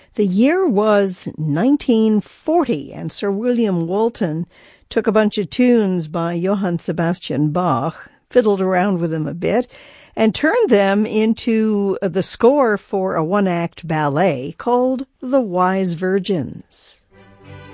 The year was 1940, and Sir William Walton took a bunch of tunes by Johann Sebastian Bach, fiddled around with them a bit, and turned them into the score for a one-act ballet called The Wise Virgins.